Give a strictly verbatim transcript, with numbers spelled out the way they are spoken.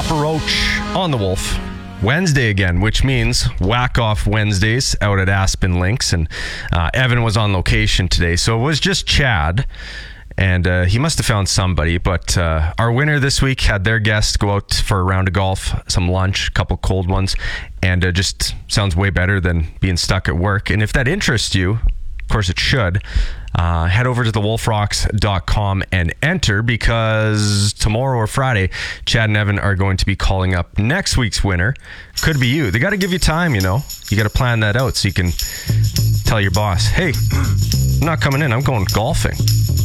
Roach on the Wolf. Wednesday again, which means Whack Off Wednesdays out at Aspen Links. And uh, Evan was on location today, so it was just Chad. And uh, he must have found somebody. But uh, our winner this week had their guests go out for a round of golf, some lunch, a couple cold ones. And uh, just sounds way better than being stuck at work. And if that interests you, of course it should, Uh, head over to the wolf rocks dot com and enter, because tomorrow or Friday, Chad and Evan are going to be calling up next week's winner. Could be you. They got to give you time, you know. You got to plan that out so you can tell your boss, hey, I'm not coming in. I'm going golfing.